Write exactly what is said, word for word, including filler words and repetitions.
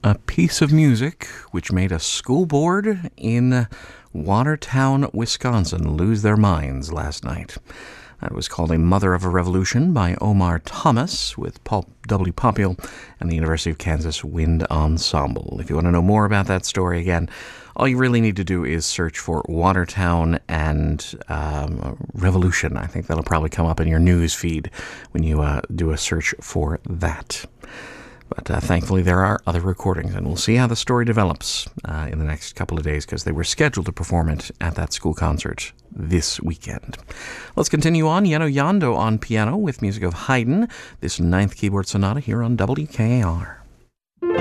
a piece of music which made a school board in Watertown, Wisconsin lose their minds last night. It was called A Mother of a Revolution by Omar Thomas with Paul W. Popiel and the University of Kansas Wind Ensemble. If you want to know more about that story, again, all you really need to do is search for Watertown and um, Revolution. I think that'll probably come up in your news feed when you uh, do a search for that. But uh, thankfully, there are other recordings, and we'll see how the story develops uh, in the next couple of days, because they were scheduled to perform it at that school concert this weekend. Let's continue on. Yano Yando on piano with music of Haydn, this ninth keyboard sonata here on W K A R.